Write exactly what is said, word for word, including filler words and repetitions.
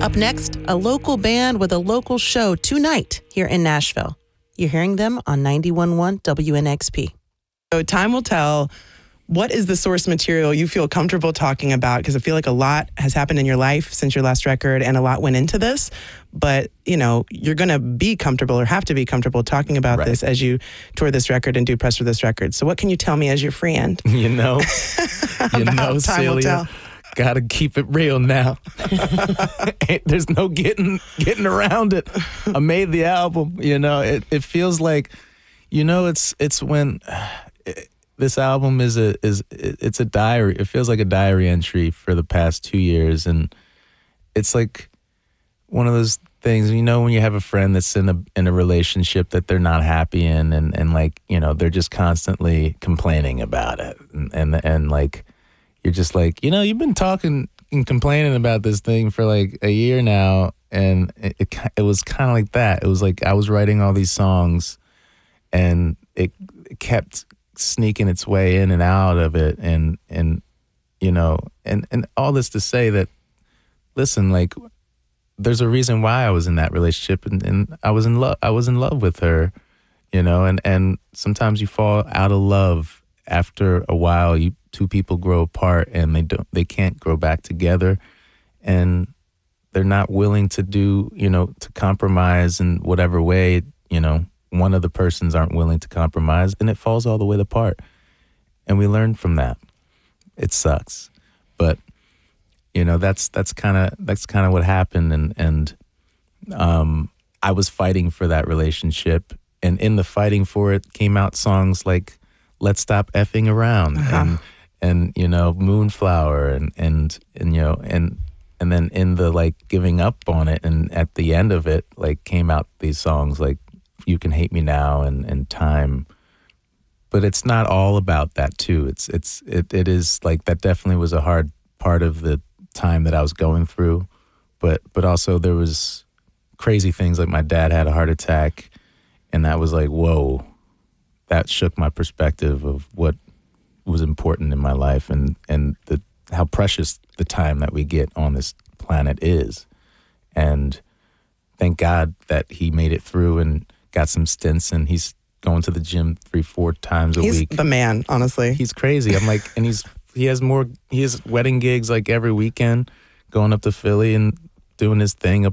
Up next, a local band with a local show tonight here in Nashville. You're hearing them on ninety-one point one W N X P. So time will tell. What is the source material you feel comfortable talking about? Because I feel like a lot has happened in your life since your last record and a lot went into this. But, you know, you're going to be comfortable or have to be comfortable talking about Right. this as you tour this record and do press for this record. So what can you tell me as your friend? You know, you About know, time will Celia, tell. gotta keep it real now. Ain't- There's no getting getting around it. I made the album. You know, it, it feels like, you know, it's it's when it, this album is a is it's a diary. It feels like a diary entry for the past two years, and it's like one of those things. You know, when you have a friend that's in a in a relationship that they're not happy in, and and like, you know, they're just constantly complaining about it, and and, and like. You're just like, you know, you've been talking and complaining about this thing for like a year now, and it it, ki- it was kind of like that. It was like I was writing all these songs, and it, it kept sneaking its way in and out of it, and and you know, and and all this to say that, listen, like, there's a reason why I was in that relationship, and, and I was in love. I was in love with her, you know, and and sometimes you fall out of love after a while. You two people grow apart and they don't they can't grow back together, and they're not willing to do, you know, to compromise in whatever way, you know, one of the persons aren't willing to compromise, and it falls all the way apart. And we learn from that. It sucks. But you know, that's that's kind of that's kind of what happened, and and um I was fighting for that relationship, and in the fighting for it came out songs like Let's Stop Effing Around, Uh-huh. and and you know, Moonflower, and and and you know, and and then in the like giving up on it, and at the end of it, like came out these songs like You Can Hate Me Now and and Time. But it's not all about that too. It's it's it it is like that definitely was a hard part of the time that I was going through, but but also there was crazy things like my dad had a heart attack, and that was like, whoa, that shook my perspective of what was important in my life, and and the how precious the time that we get on this planet is. And thank God that he made it through and got some stints, and he's going to the gym three, four times a He's week. the man, honestly. He's crazy. I'm like, and he's he has more. He has wedding gigs like every weekend, going up to Philly and doing his thing up